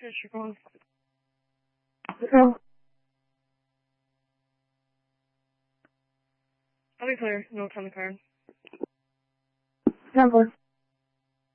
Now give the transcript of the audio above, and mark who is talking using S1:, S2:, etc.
S1: Yes, you're calling.
S2: No.
S1: I'll be clear. No, it's on the card.
S2: Number.